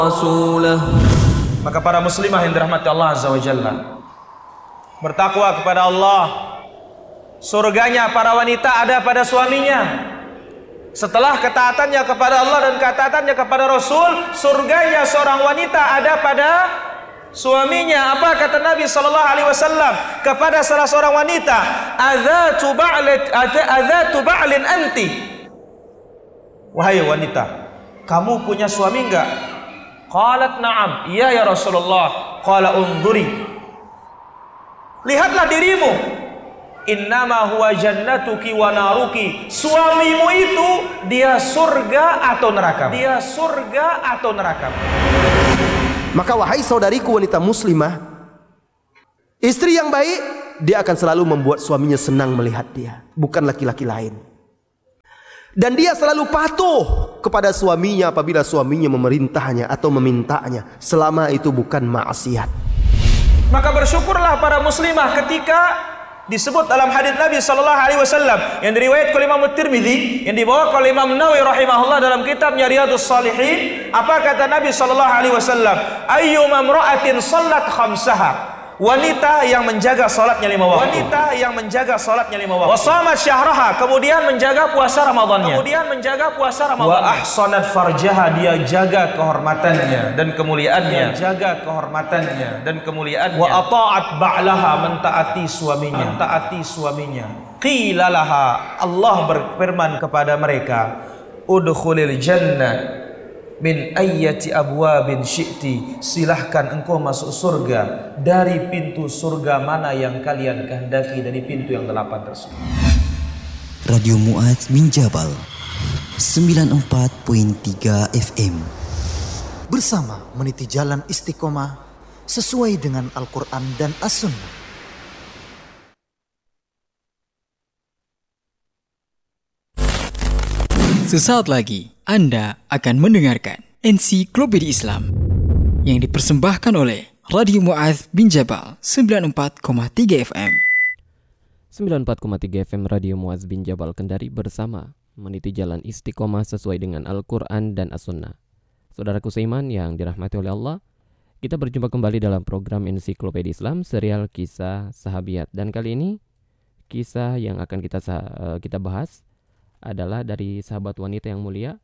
rasulah. Maka para muslimah yang dirahmati Allah Azza wa Jalla, bertakwa kepada Allah. Surganya para wanita ada pada suaminya. Setelah ketaatannya kepada Allah dan ketaatannya kepada Rasul, surganya seorang wanita ada pada suaminya. Apa kata Nabi sallallahu alaihi wasallam kepada salah seorang wanita? Adzatu ba'lin anti. Wahai wanita, kamu punya suami enggak? Qalat na'am. Iya ya Rasulullah. Qala unzuri. Lihatlah dirimu. Innama huwa jannatuki wa naruki. Suamimu itu dia surga atau neraka. Dia surga atau neraka. Maka wahai saudariku wanita muslimah, istri yang baik, dia akan selalu membuat suaminya senang melihat dia, bukan laki-laki lain. Dan dia selalu patuh kepada suaminya apabila suaminya memerintahnya atau memintanya, selama itu bukan maksiat. Maka bersyukurlah para muslimah ketika disebut dalam hadis Nabi sallallahu alaihi wasallam yang diriwayatkan oleh Imam Tirmidzi, yang dibawa oleh Imam Nawawi rahimahullah dalam kitabnya Riyadhus Shalihin. Apa kata Nabi sallallahu alaihi wasallam? Ayyuma imra'atin shallat khamsaha. Wanita yang menjaga salatnya 5 waktu. Wanita yang menjaga salatnya 5 waktu. Wa shamat syahraha, kemudian menjaga puasa Ramadannya. Kemudian menjaga puasa Ramadan. Wa ahsanat farjaha, dia jaga kehormatannya dan kemuliaannya. Dia jaga kehormatannya dan kemuliaannya. Wa ata'at ba'laha, mentaati suaminya. Mentaati suaminya. Qila laha, Allah berfirman kepada mereka, udkhulil jannah min ayyati abwabin syi'ti. Silahkan engkau masuk surga dari pintu surga mana yang kalian kehendaki, dari pintu yang 8 tersebut. Radio Mu'adz bin Jabal 94.3 FM, bersama meniti jalan istiqomah sesuai dengan Al-Quran dan As-Sunnah. Sesaat lagi Anda akan mendengarkan Ensiklopedia Islam yang dipersembahkan oleh Radio Mu'adz bin Jabal 94,3 FM. 94,3 FM Radio Mu'adz bin Jabal Kendari, bersama meniti jalan istiqomah sesuai dengan Al-Quran dan As-Sunnah. Saudaraku seiman yang dirahmati oleh Allah, kita berjumpa kembali dalam program Ensiklopedia Islam serial kisah sahabiat. Dan kali ini kisah yang akan kita bahas adalah dari sahabat wanita yang mulia,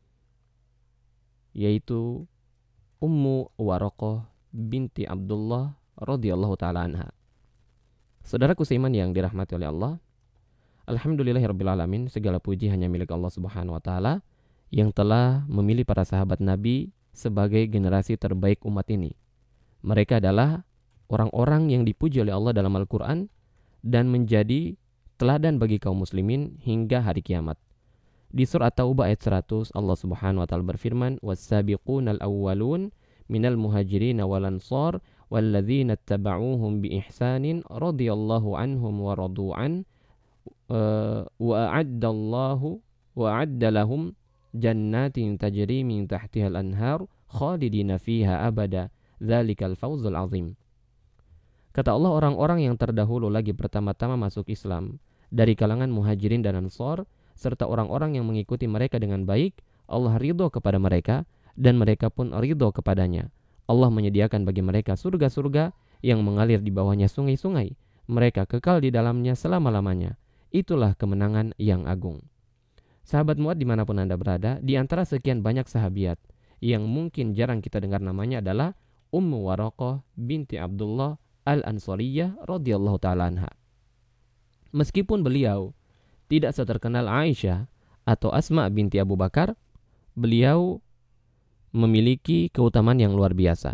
yaitu Ummu Waraqah binti Abdullah radhiyallahu taala anha. Saudaraku seiman yang dirahmati oleh Allah, alhamdulillahirabbil alamin, segala puji hanya milik Allah Subhanahu wa taala yang telah memilih para sahabat Nabi sebagai generasi terbaik umat ini. Mereka adalah orang-orang yang dipuji oleh Allah dalam Al-Qur'an dan menjadi teladan bagi kaum muslimin hingga hari kiamat. Di surah At-Taubah ayat 100, Allah Subhanahu wa taala berfirman, "Was-sabiqunal awwalun minal muhajirin wal ansar walladzina ittaba'uuhum bi ihsanin radhiyallahu anhum wa radu'an wa a'adda lahum jannatin tajri min tahtihal anhar khalidina fiha abada dzalikal fawzul azim." Kata Allah, orang-orang yang terdahulu lagi pertama-tama masuk Islam dari kalangan muhajirin dan ansor, serta orang-orang yang mengikuti mereka dengan baik, Allah ridho kepada mereka dan mereka pun ridho kepadanya. Allah menyediakan bagi mereka surga-surga yang mengalir di bawahnya sungai-sungai. Mereka kekal di dalamnya selama-lamanya. Itulah kemenangan yang agung. Sahabat Mu'adz dimanapun Anda berada, di antara sekian banyak sahabiat yang mungkin jarang kita dengar namanya adalah Ummu Waraqah binti Abdullah Al-Ansariyah radhiyallahu ta'ala anha. Meskipun beliau tidak seterkenal Aisyah atau Asma binti Abu Bakar, beliau memiliki keutamaan yang luar biasa.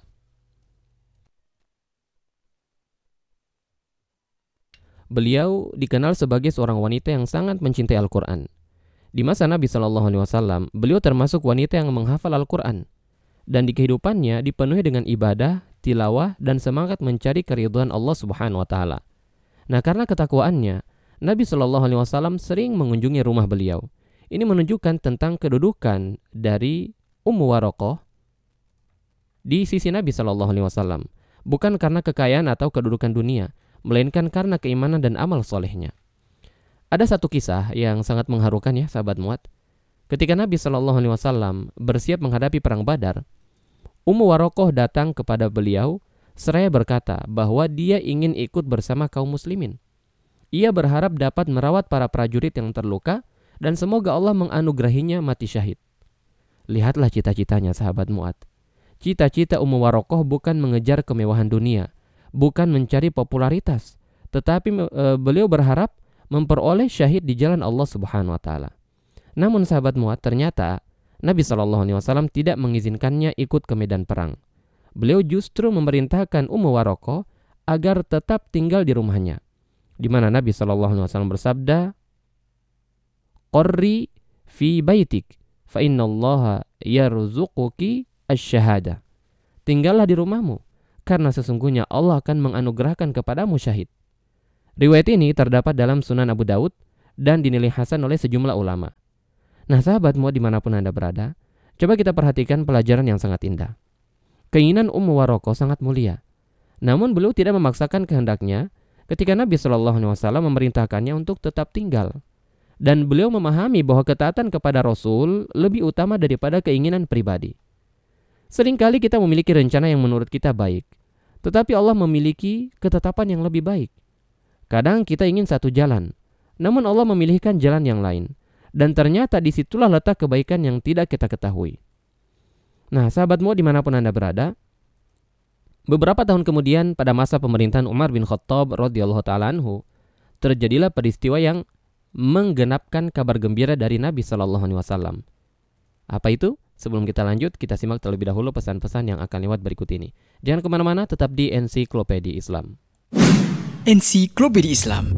Beliau dikenal sebagai seorang wanita yang sangat mencintai Al-Quran. Di masa Nabi SAW, beliau termasuk wanita yang menghafal Al-Quran. Dan di kehidupannya dipenuhi dengan ibadah, tilawah, dan semangat mencari keridhaan Allah Subhanahu wa taala. Nah, karena ketakwaannya, Nabi SAW sering mengunjungi rumah beliau. Ini menunjukkan tentang kedudukan dari Ummu Waraqah di sisi Nabi SAW. Bukan karena kekayaan atau kedudukan dunia, melainkan karena keimanan dan amal solehnya. Ada satu kisah yang sangat mengharukan ya sahabat Mu'adz. Ketika Nabi SAW bersiap menghadapi perang Badar, Ummu Warokoh datang kepada beliau seraya berkata bahwa dia ingin ikut bersama kaum muslimin. Ia berharap dapat merawat para prajurit yang terluka dan semoga Allah menganugerahinya mati syahid. Lihatlah cita-citanya sahabat Mu'adz. Cita-cita Ummu Warokoh bukan mengejar kemewahan dunia, bukan mencari popularitas, tetapi beliau berharap memperoleh syahid di jalan Allah Subhanahu wa taala. Namun sahabat Mu'adz, ternyata Nabi SAW tidak mengizinkannya ikut ke medan perang. Beliau justru memerintahkan Ummu Warokoh agar tetap tinggal di rumahnya, di mana Nabi SAW bersabda, "Qarri fi baitik, fa innallaha yarzuquki asy-syahada." Tinggallah di rumahmu, karena sesungguhnya Allah akan menganugerahkan kepadamu syahid. Riwayat ini terdapat dalam Sunan Abu Daud dan dinilai hasan oleh sejumlah ulama. Nah sahabatmu dimanapun Anda berada, coba kita perhatikan pelajaran yang sangat indah. Keinginan Ummu Warokoh sangat mulia. Namun beliau tidak memaksakan kehendaknya ketika Nabi SAW memerintahkannya untuk tetap tinggal. Dan beliau memahami bahwa ketaatan kepada Rasul lebih utama daripada keinginan pribadi. Seringkali kita memiliki rencana yang menurut kita baik, tetapi Allah memiliki ketetapan yang lebih baik. Kadang kita ingin satu jalan, namun Allah memilihkan jalan yang lain. Dan ternyata disitulah letak kebaikan yang tidak kita ketahui. Nah sahabatmu dimanapun Anda berada, beberapa tahun kemudian pada masa pemerintahan Umar bin Khattab radhiyallahu ta'ala anhu, terjadilah peristiwa yang menggenapkan kabar gembira dari Nabi SAW. Apa itu? Sebelum kita lanjut, kita simak terlebih dahulu pesan-pesan yang akan lewat berikut ini. Jangan kemana-mana, tetap di Ensiklopedia Islam. Ensiklopedia Islam.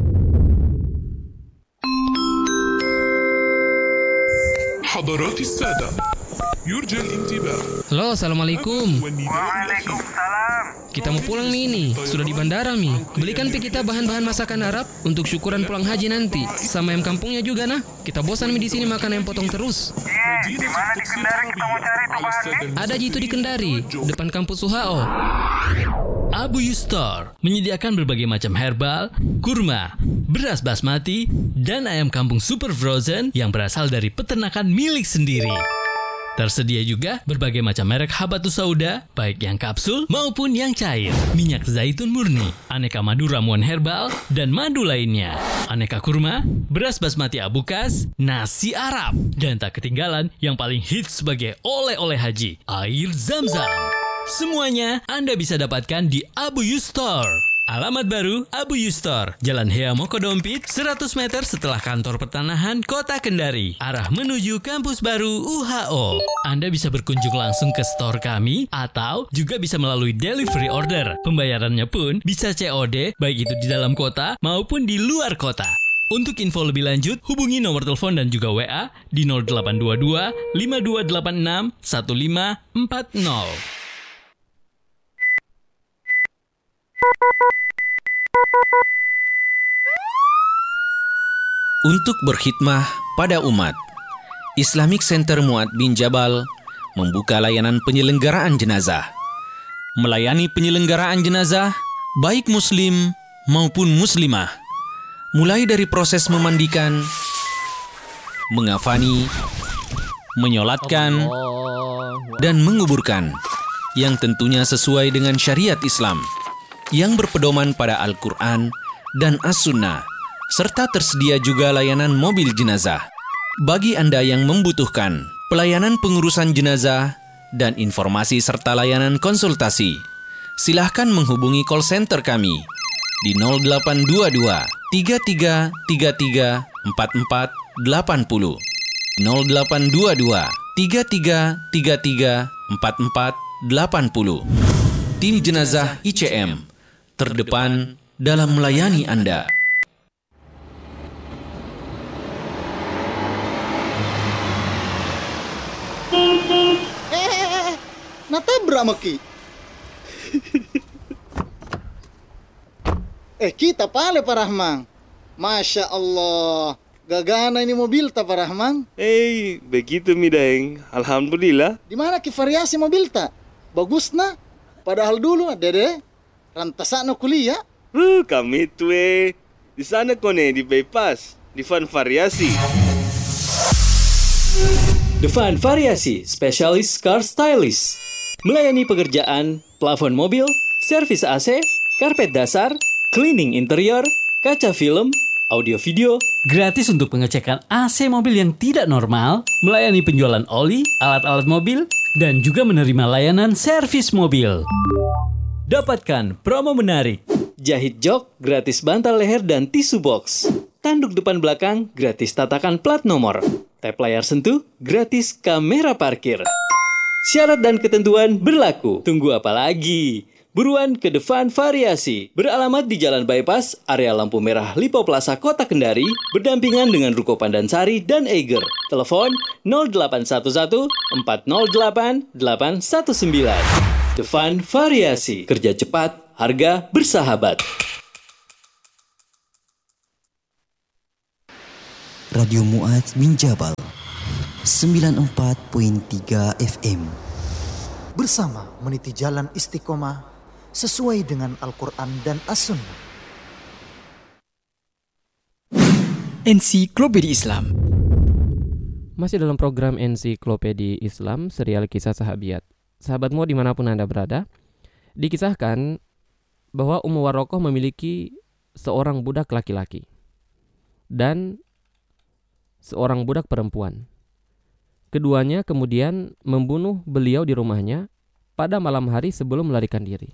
حضرات السادة يرجى الانتباه. Halo, assalamualaikum. Waalaikumsalam. Kita mau pulang nih ini. Sudah di bandara Mi. Belikan pi kita bahan-bahan masakan Arab untuk syukuran pulang haji nanti. Sama ayam kampungnya juga nah. Kita bosan Mi di sini makan ayam potong terus. Di mana di Kendari kita mau cari tuh bahannya? Ada jitu di Kendari, depan kampus UHO. Abu Yustar menyediakan berbagai macam herbal, kurma, beras basmati, dan ayam kampung super frozen yang berasal dari peternakan milik sendiri. Tersedia juga berbagai macam merek habatus sauda, baik yang kapsul maupun yang cair, minyak zaitun murni, aneka madu ramuan herbal, dan madu lainnya, aneka kurma, beras basmati abukas, nasi Arab, dan tak ketinggalan yang paling hits sebagai oleh-oleh haji, air Zam-Zam. Semuanya Anda bisa dapatkan di Abu Yustar. Alamat baru Abu Yustar, Jalan Hea Mokodompit, 100 meter setelah kantor pertanahan Kota Kendari, arah menuju kampus baru UHO. Anda bisa berkunjung langsung ke store kami atau juga bisa melalui delivery order. Pembayarannya pun bisa COD, baik itu di dalam kota maupun di luar kota. Untuk info lebih lanjut, hubungi nomor telepon dan juga WA di 0822 5286 1540. Untuk berkhidmah pada umat, Islamic Center Mu'adz bin Jabal membuka layanan penyelenggaraan jenazah. Melayani penyelenggaraan jenazah, baik muslim maupun muslimah. Mulai dari proses memandikan, mengafani, menyolatkan, dan menguburkan, yang tentunya sesuai dengan syariat Islam, yang berpedoman pada Al-Quran dan As-Sunnah. Serta tersedia juga layanan mobil jenazah. Bagi Anda yang membutuhkan pelayanan pengurusan jenazah dan informasi serta layanan konsultasi, silahkan menghubungi call center kami di 0822 3333 4480, 0822 3333 4480. Tim jenazah ICM terdepan dalam melayani Anda. Natabrak maki. Kita pale Pak Rahman. Masya Allah. Gagana ini mobil ta Pak Rahman. Begitu mi Daeng. Alhamdulillah. Di mana ki variasi mobil ta? Bagus na. Padahal dulu Dede rantasana kuliah. Kami tuh di sana kone di bypass, di Van Variasi. The Van Variasi, Specialist Car Stylist. Melayani pekerjaan, plafon mobil, servis AC, karpet dasar, cleaning interior, kaca film, audio video, gratis untuk pengecekan AC mobil yang tidak normal, melayani penjualan oli, alat-alat mobil, dan juga menerima layanan servis mobil. Dapatkan promo menarik. Jahit jok, gratis bantal leher dan tisu box. Tanduk depan belakang, gratis tatakan plat nomor. Tap layar sentuh, gratis kamera parkir. Syarat dan ketentuan berlaku. Tunggu apa lagi? Buruan ke Devan Variasi. Beralamat di Jalan Bypass, area lampu merah Lipo Plaza Kota Kendari, berdampingan dengan Ruko Pandansari dan Eiger. Telepon 0811 408 819. Devan Variasi. Kerja cepat, harga bersahabat. Radio Mu'adz bin Jabal 94.3 FM. Bersama meniti jalan istiqomah sesuai dengan Al-Quran dan As-Sunnah. Ensiklopedia Islam. Masih dalam program Ensiklopedia Islam, serial kisah sahabiat. Sahabatmu dimanapun Anda berada, dikisahkan bahwa Ummu Warokoh memiliki seorang budak laki-laki dan seorang budak perempuan. Keduanya kemudian membunuh beliau di rumahnya pada malam hari sebelum melarikan diri.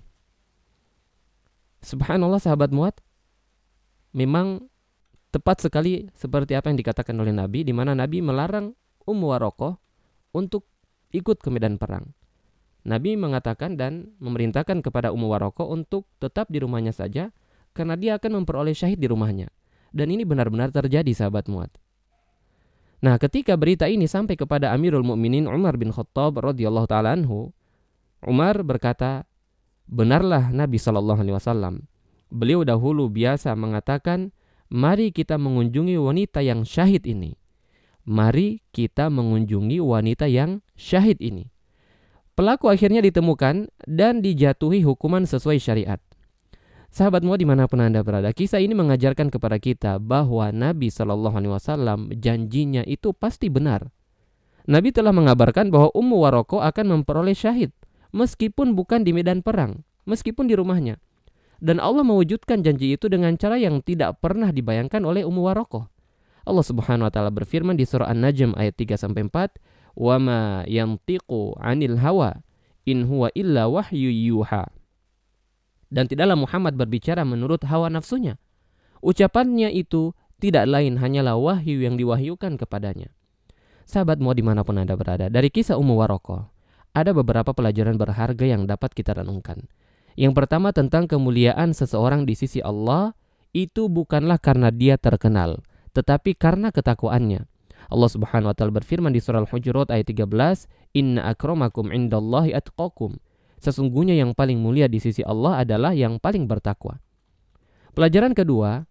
Subhanallah sahabat Mu'adz, memang tepat sekali seperti apa yang dikatakan oleh Nabi, di mana Nabi melarang Ummu Warokoh untuk ikut ke medan perang. Nabi mengatakan dan memerintahkan kepada Ummu Warokoh untuk tetap di rumahnya saja karena dia akan memperoleh syahid di rumahnya. Dan ini benar-benar terjadi sahabat Mu'adz. Nah, ketika berita ini sampai kepada Amirul Mukminin Umar bin Khattab radhiyallahu taala anhu, Umar berkata, benarlah Nabi SAW. Beliau dahulu biasa mengatakan, mari kita mengunjungi wanita yang syahid ini. Mari kita mengunjungi wanita yang syahid ini. Pelaku akhirnya ditemukan dan dijatuhi hukuman sesuai syariat. Sahabatmu dimanapun Anda berada, kisah ini mengajarkan kepada kita bahwa Nabi SAW janjinya itu pasti benar. Nabi telah mengabarkan bahwa Ummu Warokoh akan memperoleh syahid, meskipun bukan di medan perang, meskipun di rumahnya. Dan Allah mewujudkan janji itu dengan cara yang tidak pernah dibayangkan oleh Ummu Warokoh. Allah Subhanahu wa taala berfirman di surah An-Najm ayat 3-4, "Wa ma yantiqu 'anil hawa in huwa illa wahyu yuha." Dan tidaklah Muhammad berbicara menurut hawa nafsunya. Ucapannya itu tidak lain hanyalah wahyu yang diwahyukan kepadanya. Sahabatmu dimanapun Anda berada, dari kisah Ummu Warokoh, ada beberapa pelajaran berharga yang dapat kita renungkan. Yang pertama tentang kemuliaan seseorang di sisi Allah, itu bukanlah karena dia terkenal, tetapi karena ketakwaannya. Allah Subhanahu wa taala berfirman di surah Al-Hujurat ayat 13, "Inna akramakum indallahi atqakum." Sesungguhnya yang paling mulia di sisi Allah adalah yang paling bertakwa. Pelajaran kedua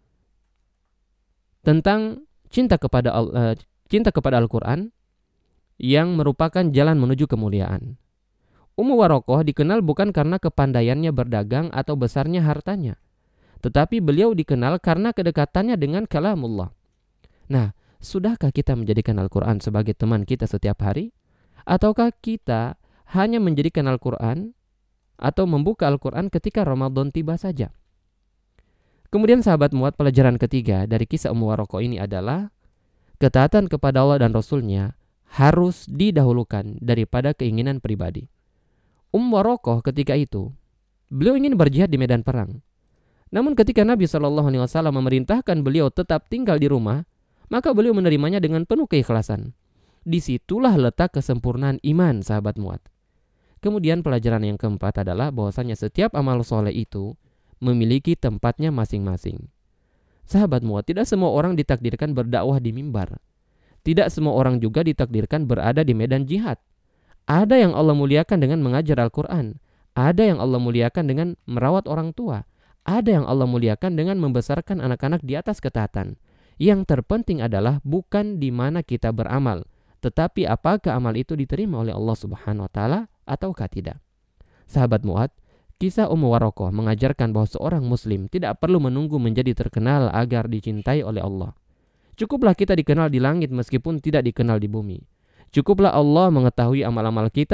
tentang cinta kepada Al-Quran yang merupakan jalan menuju kemuliaan. Ummu Warokoh dikenal bukan karena kepandaiannya berdagang atau besarnya hartanya, tetapi beliau dikenal karena kedekatannya dengan kalamullah. Nah, sudahkah kita menjadikan Al-Quran sebagai teman kita setiap hari? Ataukah kita hanya menjadikan Al-Quran atau membuka Al-Quran ketika Ramadan tiba saja? Kemudian sahabat Mu'adz, pelajaran ketiga dari kisah Ummu Warokoh ini adalah ketaatan kepada Allah dan Rasulnya harus didahulukan daripada keinginan pribadi. Ummu Warokoh ketika itu, beliau ingin berjihad di medan perang. Namun ketika Nabi SAW memerintahkan beliau tetap tinggal di rumah, maka beliau menerimanya dengan penuh keikhlasan. Disitulah letak kesempurnaan iman sahabat Mu'adz. Kemudian pelajaran yang keempat adalah bahwasanya setiap amal soleh itu memiliki tempatnya masing-masing. Sahabat Mu'adz, tidak semua orang ditakdirkan berdakwah di mimbar. Tidak semua orang juga ditakdirkan berada di medan jihad. Ada yang Allah muliakan dengan mengajar Al-Quran. Ada yang Allah muliakan dengan merawat orang tua. Ada yang Allah muliakan dengan membesarkan anak-anak di atas ketaatan. Yang terpenting adalah bukan di mana kita beramal, tetapi apakah amal itu diterima oleh Allah Subhanahu wa taala ataukah tidak. Sahabat Mu'adz, kisah Ummu Warokoh mengajarkan bahwa seorang muslim tidak perlu menunggu menjadi terkenal agar dicintai oleh Allah. Cukuplah kita dikenal di langit meskipun tidak dikenal di bumi. Cukuplah Allah mengetahui amal-amal kita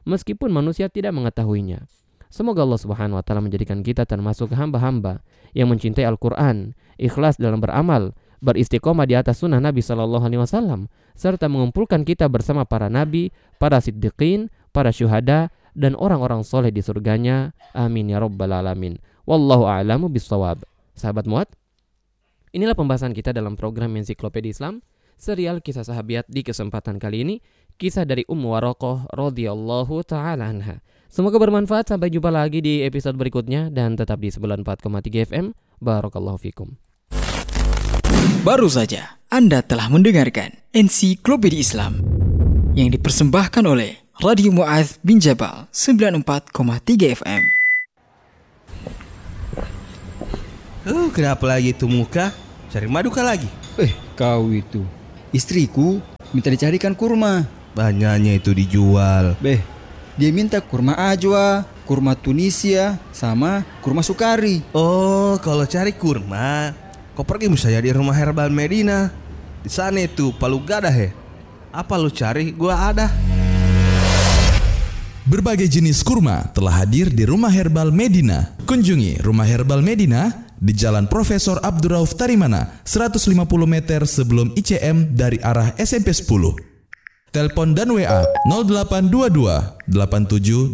meskipun manusia tidak mengetahuinya. Semoga Allah Subhanahu wa taala menjadikan kita termasuk hamba-hamba yang mencintai Al-Qur'an, ikhlas dalam beramal, beristiqomah di atas sunnah Nabi sallallahu alaihi wasallam, serta mengumpulkan kita bersama para nabi, para siddiqin, para syuhada dan orang-orang soleh di surganya. Amin ya rabbal alamin. Wallahu a'lamu bissawab. Sahabat Muat, inilah pembahasan kita dalam program Ensiklopedia Islam, serial kisah sahabiat. Di kesempatan kali ini, kisah dari Ummu Waraqah radhiyallahu taala anha. Semoga bermanfaat. Sampai jumpa lagi di episode berikutnya dan tetap di 94,3 FM. Barakallahu fikum. Baru saja Anda telah mendengarkan Ensiklopedia Islam yang dipersembahkan oleh Radio Mu'adz bin Jabal 94,3 FM. Kenapa lagi itu muka? Cari madu kah lagi? Kau itu. Istriku minta dicarikan kurma. Banyaknya itu dijual. Dia minta kurma ajwa, kurma Tunisia, sama kurma sukari. Oh, kalau cari kurma, kau pergi misalnya di Rumah Herbal Medina. Di sana itu palu gada he. Apa lu cari? Gua ada. Berbagai jenis kurma telah hadir di Rumah Herbal Medina. Kunjungi Rumah Herbal Medina di Jalan Profesor Abdurrauf Tarimana, 150 meter sebelum ICM dari arah SMP 10. Telepon dan WA 0822 8780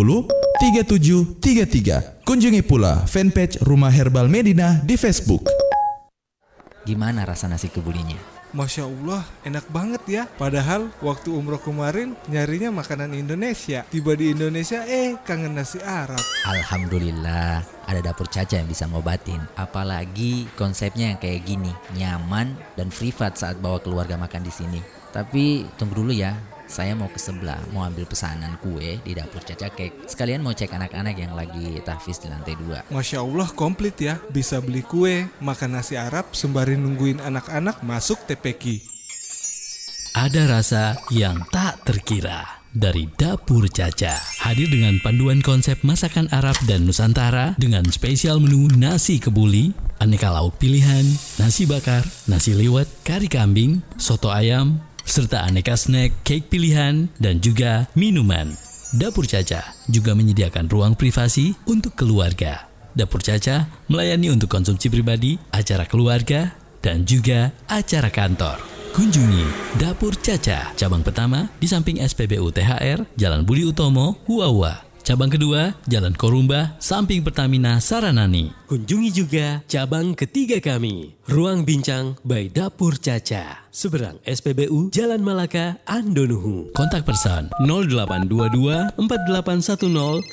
3733. Kunjungi pula fanpage Rumah Herbal Medina di Facebook. Gimana rasa nasi kebulinya? Masya Allah, enak banget ya. Padahal waktu umroh kemarin nyarinya makanan Indonesia. Tiba di Indonesia, kangen nasi Arab. Alhamdulillah, ada Dapur Caca yang bisa ngobatin. Apalagi konsepnya yang kayak gini, nyaman dan privat saat bawa keluarga makan di sini. Tapi tunggu dulu ya, saya mau ke sebelah, mau ambil pesanan kue di Dapur Caca Cake. Sekalian mau cek anak-anak yang lagi tahfiz di lantai 2. Masya Allah, komplit ya. Bisa beli kue, makan nasi Arab, sembari nungguin anak-anak masuk TPQ. Ada rasa yang tak terkira dari Dapur Caca. Hadir dengan panduan konsep masakan Arab dan Nusantara dengan spesial menu nasi kebuli, aneka lauk pilihan, nasi bakar, nasi liwet, kari kambing, soto ayam, serta aneka snack, cake pilihan, dan juga minuman. Dapur Caca juga menyediakan ruang privasi untuk keluarga. Dapur Caca melayani untuk konsumsi pribadi, acara keluarga, dan juga acara kantor. Kunjungi Dapur Caca, cabang pertama di samping SPBU THR, Jalan Budi Utomo, Huawa. Cabang kedua, Jalan Korumba, samping Pertamina Saranani. Kunjungi juga cabang ketiga kami, Ruang Bincang by Dapur Caca, seberang SPBU Jalan Malaka, Andonuhu. Kontak person 0822 4810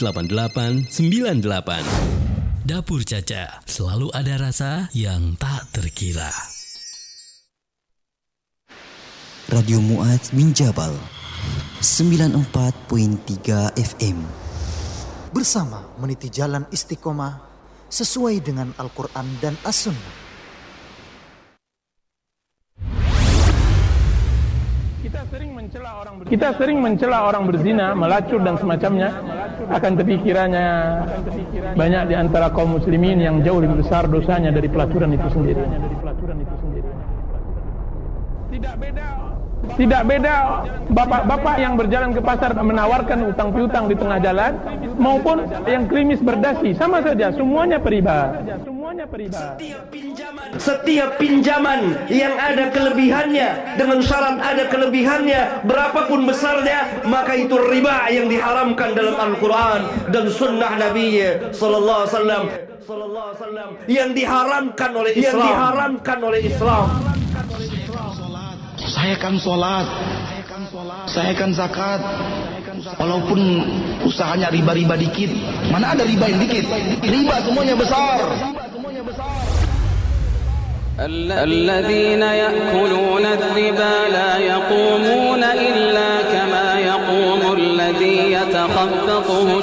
8898. Dapur Caca, selalu ada rasa yang tak terkira. Radio Mu'adz bin Jabal 94.3 FM. Bersama meniti jalan istiqomah sesuai dengan Al-Quran dan As-Sunnah. Kita sering mencela orang berzina, melacur dan semacamnya. Akan tapi kiranya banyak di antara kaum muslimin yang jauh lebih besar dosanya dari pelacuran itu sendiri. Tidak beda bapak-bapak yang berjalan ke pasar menawarkan utang piutang di tengah jalan maupun yang klimis berdasi, sama saja, semuanya riba. Setiap pinjaman yang ada kelebihannya dengan syarat ada kelebihannya berapapun besarnya, maka itu riba yang diharamkan dalam Al-Quran dan Sunnah Nabi Sallallahu Alaihi Wasallam, yang diharamkan oleh Islam. Saya kan sholat, saya kan zakat, walaupun usahanya riba-riba dikit. Mana ada riba yang dikit? Riba semuanya besar. الذين يأكلون الربا لا يقومون إلا كما يقوم الذي يتخبطه